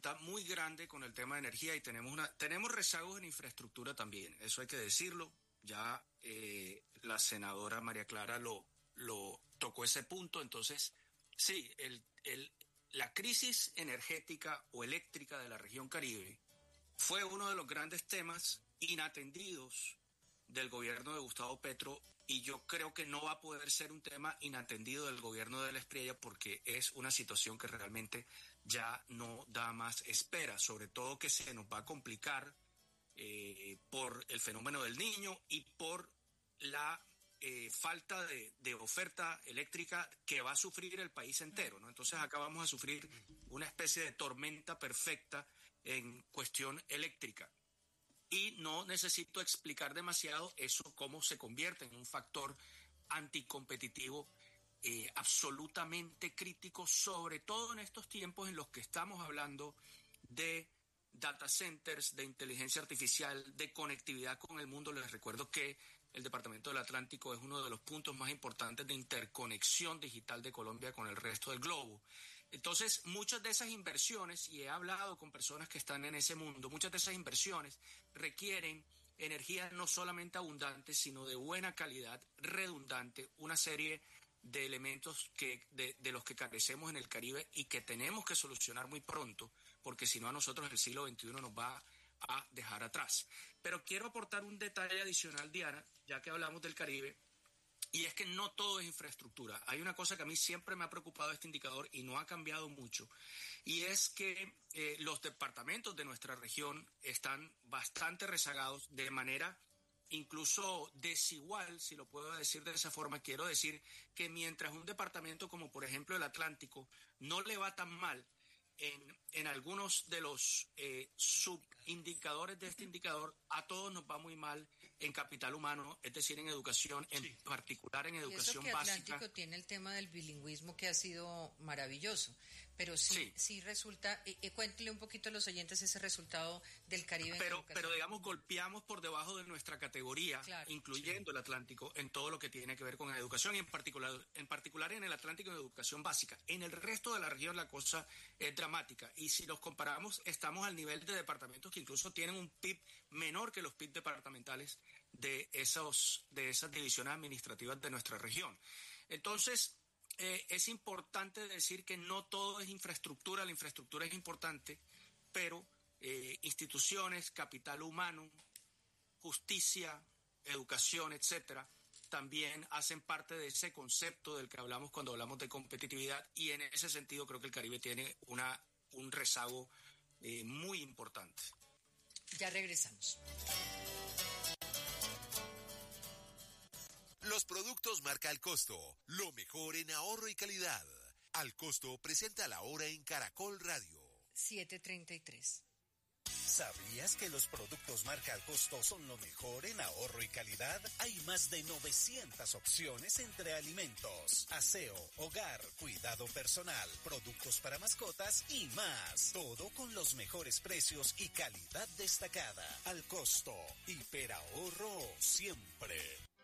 dificultad muy grande con el tema de energía y tenemos rezagos en infraestructura también, eso hay que decirlo. Ya la senadora María Clara lo tocó ese punto. Entonces, sí, la crisis energética o eléctrica de la región Caribe fue uno de los grandes temas inatendidos del gobierno de Gustavo Petro, y yo creo que no va a poder ser un tema inatendido del gobierno de la Espriella, porque es una situación que realmente ya no da más espera, sobre todo que se nos va a complicar por el fenómeno del Niño y por la falta de oferta eléctrica que va a sufrir el país entero, ¿no? Entonces acá vamos a sufrir una especie de tormenta perfecta en cuestión eléctrica. Y no necesito explicar demasiado eso, cómo se convierte en un factor anticompetitivo absolutamente crítico, sobre todo en estos tiempos en los que estamos hablando de data centers, de inteligencia artificial, de conectividad con el mundo. Les recuerdo que el Departamento del Atlántico es uno de los puntos más importantes de interconexión digital de Colombia con el resto del globo. Entonces, muchas de esas inversiones, y he hablado con personas que están en ese mundo, muchas de esas inversiones requieren energía no solamente abundante, sino de buena calidad, redundante, una serie de elementos de los que carecemos en el Caribe y que tenemos que solucionar muy pronto, porque si no a nosotros el siglo XXI nos va a dejar atrás. Pero quiero aportar un detalle adicional, Diana, ya que hablamos del Caribe, y es que no todo es infraestructura. Hay una cosa que a mí siempre me ha preocupado este indicador y no ha cambiado mucho, y es que los departamentos de nuestra región están bastante rezagados de manera incluso desigual, si lo puedo decir de esa forma. Quiero decir que mientras un departamento como por ejemplo el Atlántico no le va tan mal en algunos de los subindicadores de este indicador, a todos nos va muy mal en capital humano, es decir, en educación, en particular en educación básica. Atlántico tiene el tema del bilingüismo que ha sido maravilloso, pero sí resulta, cuéntele un poquito a los oyentes ese resultado del Caribe. Pero digamos, golpeamos por debajo de nuestra categoría, claro, incluyendo el Atlántico, en todo lo que tiene que ver con la educación, y en particular en el Atlántico en educación básica. En el resto de la región la cosa es dramática, y si los comparamos, estamos al nivel de departamentos que incluso tienen un PIB menor que los PIB departamentales de esas divisiones administrativas de nuestra región. Entonces, es importante decir que no todo es infraestructura. La infraestructura es importante, pero instituciones, capital humano, justicia, educación, etcétera, también hacen parte de ese concepto del que hablamos cuando hablamos de competitividad, y en ese sentido creo que el Caribe tiene un rezago muy importante. Ya regresamos. Los productos marca Al Costo, lo mejor en ahorro y calidad. Al Costo presenta la hora en Caracol Radio. 7:33. ¿Sabías que los productos marca Al Costo son lo mejor en ahorro y calidad? Hay más de 900 opciones entre alimentos, aseo, hogar, cuidado personal, productos para mascotas y más. Todo con los mejores precios y calidad destacada. Al Costo, hiperahorro siempre.